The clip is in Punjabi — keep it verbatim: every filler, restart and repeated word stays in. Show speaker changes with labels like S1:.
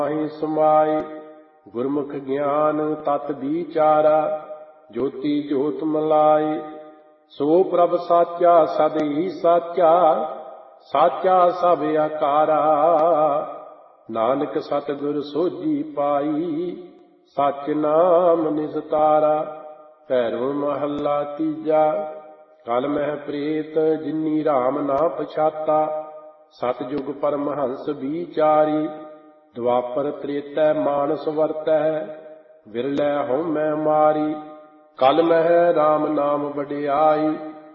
S1: ਮਾਹੀ ਸਮਾਏ। ਗੁਰਮੁਖ ਗਿਆਨ ਤਤ ਵਿਚਾਰਾ, ਜੋਤੀ ਜੋਤ ਮਲਾਏ। ਸੋ ਪ੍ਰਭ ਸਾਚਾ ਸਦ ਹੀ ਸਾਚਾ, ਸਾਚਾ ਸਭ ਆਕਾਰਾ। ਨਾਨਕ ਸਤਿਗੁਰ ਸੋਝੀ ਪਾਈ, ਸਚ ਨਾਮ ਨਿਸਤਾਰਾ। ਭੈਰਵ ਮਹੱਲਾ ਤੀਜਾ। ਕਲ ਮਹਿ ਪ੍ਰੇਤ ਜਿਨੀ ਰਾਮ ਨਾ ਪਛਾਤਾ, ਸਤਿਯੁਗ ਪਰਮਹੰਸ ਵਿਚਾਰੀ। ਦੁਆਪਰ ਤ੍ਰੇਤੈ ਮਾਨਸ ਵਰਤੈ, ਵਿਰਲੇ ਹਉਮੈ ਮਾਰੀ। ਕਲ ਮਹਿ ਰਾਮ ਨਾਮ ਵਡਿਆਈ,